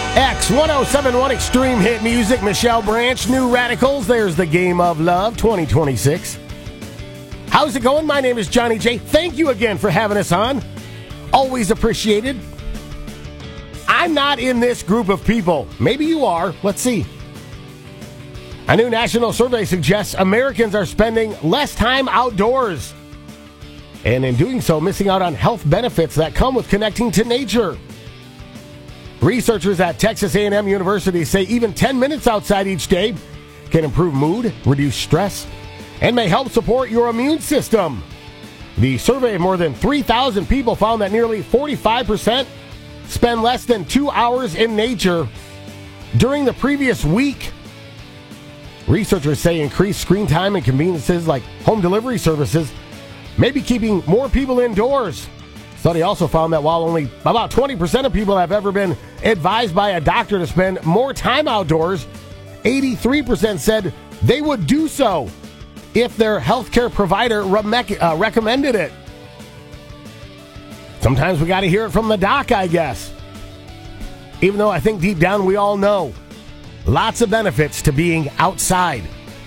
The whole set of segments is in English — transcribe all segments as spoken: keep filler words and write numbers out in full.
X one oh seven point one Extreme Hit Music, Michelle Branch, New Radicals. There's the Game of Love twenty twenty-six. How's it going? My name is Johnny J. Thank you again for having us on. Always appreciated. I'm not in this group of people. Maybe you are. Let's see. A new national survey suggests Americans are spending less time outdoors, and in doing so, missing out on health benefits that come with connecting to nature. Researchers at Texas A and M University say even ten minutes outside each day can improve mood, reduce stress, and may help support your immune system. The survey of more than three thousand people found that nearly forty-five percent spend less than two hours in nature during the previous week. Researchers say increased screen time and conveniences like home delivery services may be keeping more people indoors. Study also found that while only about twenty percent of people have ever been advised by a doctor to spend more time outdoors, eighty-three percent said they would do so if their healthcare provider re- uh, recommended it. Sometimes we got to hear it from the doc, I guess. Even though I think deep down we all know lots of benefits to being outside.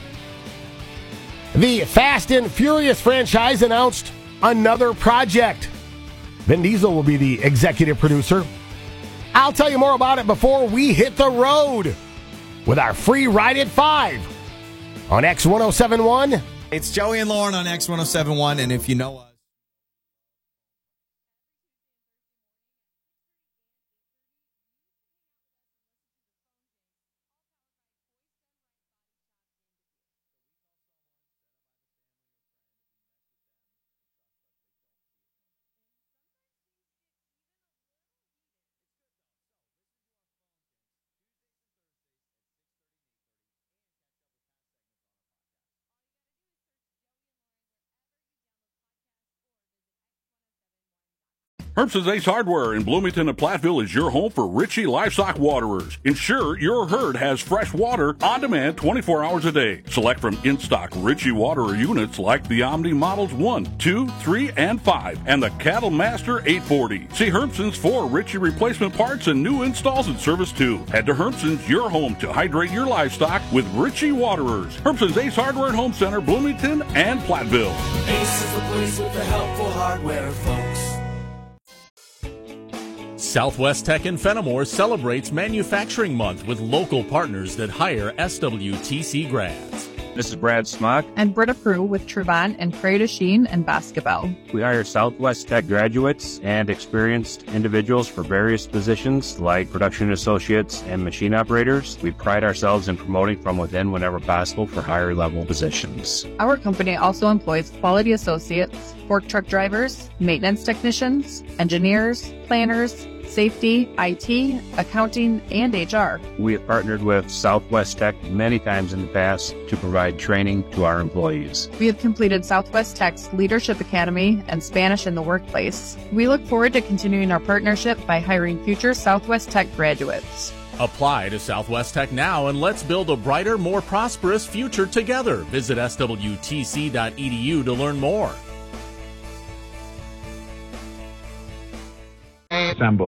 The Fast and Furious franchise announced another project. Vin Diesel will be the executive producer. I'll tell you more about it before we hit the road with our free ride at five on X one oh seven point one. It's Joey and Lauren on X one oh seven point one, and if you know us. Herbson's Ace Hardware in Bloomington and Platteville is your home for Ritchie Livestock Waterers. Ensure your herd has fresh water on demand twenty-four hours a day. Select from in-stock Ritchie Waterer units like the Omni Models one, two, three, and five, and the Cattle Master eight forty. See Herbson's for Ritchie replacement parts and new installs and service too. Head to Herbson's, your home to hydrate your livestock with Ritchie Waterers. Herbson's Ace Hardware and Home Center, Bloomington and Platteville. Ace is the place with the helpful hardware, folks. Southwest Tech in Fenimore celebrates Manufacturing Month with local partners that hire S W T C grads. This is Brad Smock. And Britta Prue with Trevant and Prairie Sheen and Basketball. We hire Southwest Tech graduates and experienced individuals for various positions like production associates and machine operators. We pride ourselves in promoting from within whenever possible for higher level positions. Our company also employs quality associates, fork truck drivers, maintenance technicians, engineers, planners, safety, I T, accounting, and H R. We have partnered with Southwest Tech many times in the past to provide training to our employees. We have completed Southwest Tech's Leadership Academy and Spanish in the Workplace. We look forward to continuing our partnership by hiring future Southwest Tech graduates. Apply to Southwest Tech now and let's build a brighter, more prosperous future together. Visit S W T C dot E D U to learn more. Assemble.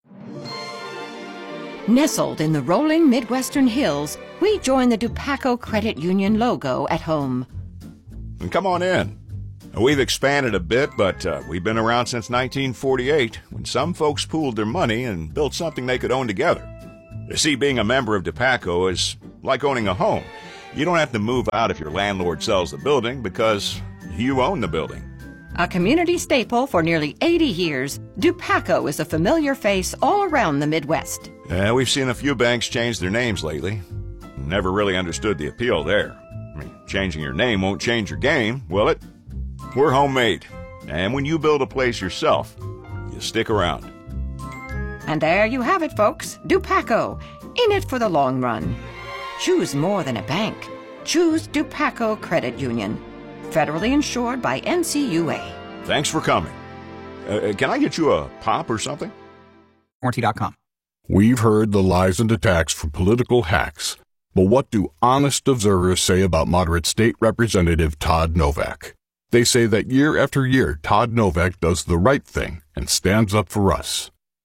Nestled in the rolling Midwestern hills, we join the Dupaco Credit Union logo at home. And come on in. We've expanded a bit, but uh, we've been around since nineteen forty-eight, when some folks pooled their money and built something they could own together. You see, being a member of Dupaco is like owning a home. You don't have to move out if your landlord sells the building because you own the building. A community staple for nearly eighty years, Dupaco is a familiar face all around the Midwest. Uh, we've seen a few banks change their names lately. Never really understood the appeal there. I mean, changing your name won't change your game, will it? We're homemade. And when you build a place yourself, you stick around. And there you have it, folks. Dupaco, in it for the long run. Choose more than a bank. Choose Dupaco Credit Union. Federally insured by N C U A. Thanks for coming. Uh, can I get you a pop or something? Warranty dot com. We've heard the lies and attacks from political hacks, but what do honest observers say about moderate State Representative Todd Novak? They say that year after year, Todd Novak does the right thing and stands up for us.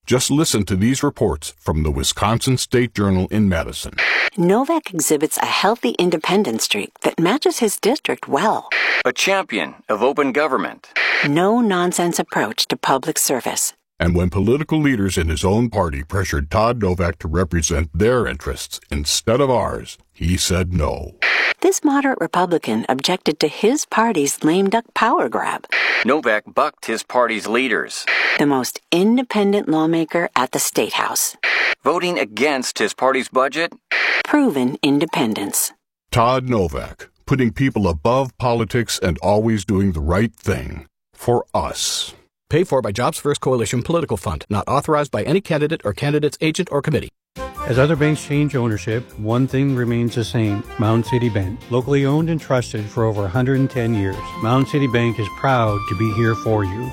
Just listen to these reports from the Wisconsin State Journal in Madison. Novak exhibits a healthy independent streak that matches his district well. A champion of open government. No-nonsense approach to public service. And when political leaders in his own party pressured Todd Novak to represent their interests instead of ours, he said no. This moderate Republican objected to his party's lame duck power grab. Novak bucked his party's leaders. The most independent lawmaker at the State House. Voting against his party's budget. Proven independence. Todd Novak, putting people above politics and always doing the right thing. For us. Paid for by Jobs First Coalition Political Fund. Not authorized by any candidate or candidate's agent or committee. As other banks change ownership, one thing remains the same. Mound City Bank. Locally owned and trusted for over one hundred ten years. Mound City Bank is proud to be here for you.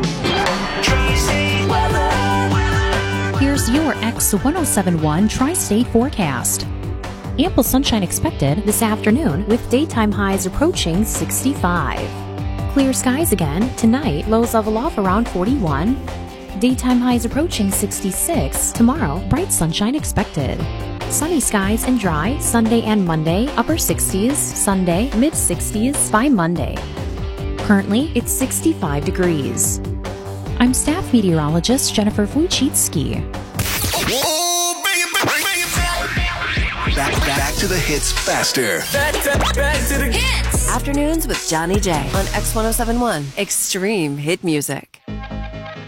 Here's your X ten seventy-one Tri-State forecast. Ample sunshine expected this afternoon with daytime highs approaching sixty-five. Clear skies again tonight, lows level off around forty-one. Daytime highs approaching sixty-six. Tomorrow, bright sunshine expected. Sunny skies and dry Sunday and Monday, upper sixties. Sunday, mid sixties by Monday. Currently, it's sixty-five degrees. I'm staff meteorologist Jennifer Wojcicki. Back, back to the hits faster. Back, back, back to the hits. Afternoons with Johnny J on X ten seventy-one Extreme Hit Music.